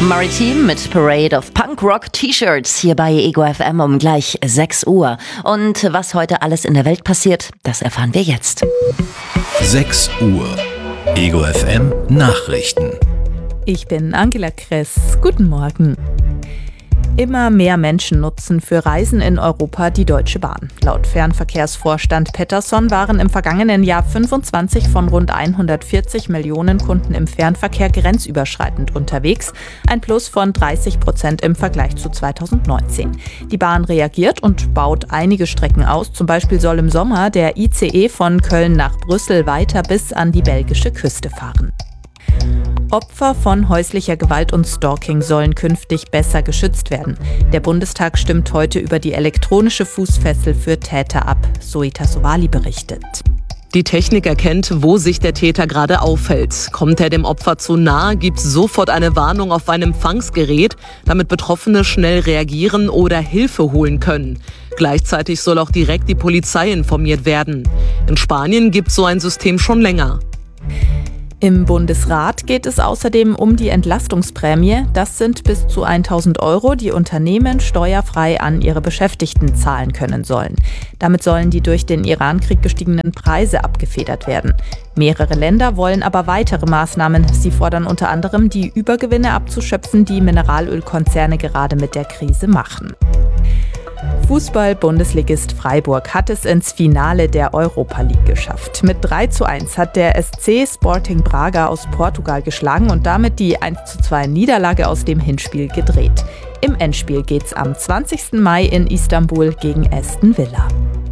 Maritime mit Parade of Punk Rock T-Shirts hier bei Ego FM um gleich 6 Uhr. Und was heute alles in der Welt passiert, das erfahren wir jetzt. 6 Uhr. Ego FM Nachrichten. Ich bin Angela Kress. Guten Morgen. Immer mehr Menschen nutzen für Reisen in Europa die Deutsche Bahn. Laut Fernverkehrsvorstand Pettersson waren im vergangenen Jahr 25 von rund 140 Millionen Kunden im Fernverkehr grenzüberschreitend unterwegs. Ein Plus von 30% im Vergleich zu 2019. Die Bahn reagiert und baut einige Strecken aus. Zum Beispiel soll im Sommer der ICE von Köln nach Brüssel weiter bis an die belgische Küste fahren. Opfer von häuslicher Gewalt und Stalking sollen künftig besser geschützt werden. Der Bundestag stimmt heute über die elektronische Fußfessel für Täter ab, Zoe Tassovali berichtet. Die Technik erkennt, wo sich der Täter gerade aufhält. Kommt er dem Opfer zu nahe, gibt es sofort eine Warnung auf ein Empfangsgerät, damit Betroffene schnell reagieren oder Hilfe holen können. Gleichzeitig soll auch direkt die Polizei informiert werden. In Spanien gibt es so ein System schon länger. Im Bundesrat geht es außerdem um die Entlastungsprämie. Das sind bis zu 1.000 Euro, die Unternehmen steuerfrei an ihre Beschäftigten zahlen können sollen. Damit sollen die durch den Irankrieg gestiegenen Preise abgefedert werden. Mehrere Länder wollen aber weitere Maßnahmen. Sie fordern unter anderem, die Übergewinne abzuschöpfen, die Mineralölkonzerne gerade mit der Krise machen. Fußball-Bundesligist Freiburg hat es ins Finale der Europa League geschafft. Mit 3:1 hat der SC Sporting Braga aus Portugal geschlagen und damit die 1:2 Niederlage aus dem Hinspiel gedreht. Im Endspiel geht's am 20. Mai in Istanbul gegen Aston Villa.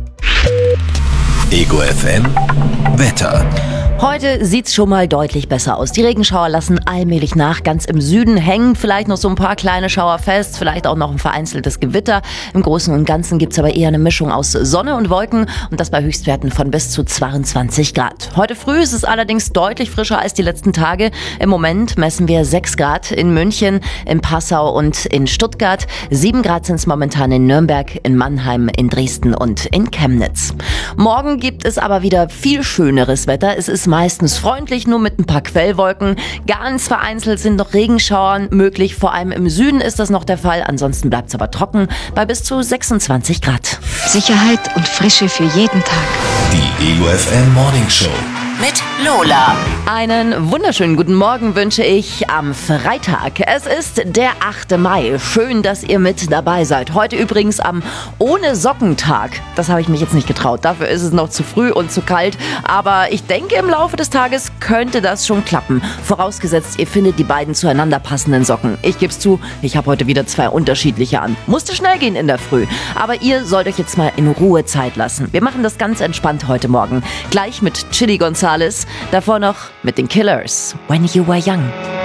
Ego FM Wetter. Heute sieht's schon mal deutlich besser aus. Die Regenschauer lassen allmählich nach. Ganz im Süden hängen vielleicht noch so ein paar kleine Schauer fest, vielleicht auch noch ein vereinzeltes Gewitter. Im Großen und Ganzen gibt's aber eher eine Mischung aus Sonne und Wolken und das bei Höchstwerten von bis zu 22 Grad. Heute früh ist es allerdings deutlich frischer als die letzten Tage. Im Moment messen wir 6 Grad in München, in Passau und in Stuttgart. 7 Grad sind's momentan in Nürnberg, in Mannheim, in Dresden und in Chemnitz. Morgen gibt es aber wieder viel schöneres Wetter. Es ist meistens freundlich, nur mit ein paar Quellwolken. Ganz vereinzelt sind noch Regenschauer möglich. Vor allem im Süden ist das noch der Fall. Ansonsten bleibt es aber trocken bei bis zu 26 Grad. Sicherheit und Frische für jeden Tag. Die Ego FM Morning Show. Mit Lola. Einen wunderschönen guten Morgen wünsche ich am Freitag. Es ist der 8. Mai. Schön, dass ihr mit dabei seid. Heute übrigens am Ohne-Socken-Tag. Das habe ich mich jetzt nicht getraut. Dafür ist es noch zu früh und zu kalt. Aber ich denke, im Laufe des Tages könnte das schon klappen. Vorausgesetzt, ihr findet die beiden zueinander passenden Socken. Ich gebe es zu, ich habe heute wieder 2 unterschiedliche an. Musste schnell gehen in der Früh. Aber ihr sollt euch jetzt mal in Ruhe Zeit lassen. Wir machen das ganz entspannt heute Morgen. Gleich mit Chili Gonzales. Davor noch mit den Killers. When You Were Young.